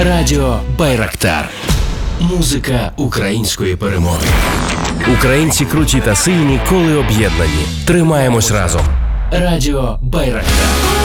Радіо Байрактар. Музика української перемоги. Українці круті та сильні, коли об'єднані. Тримаємось разом. Радіо Байрактар.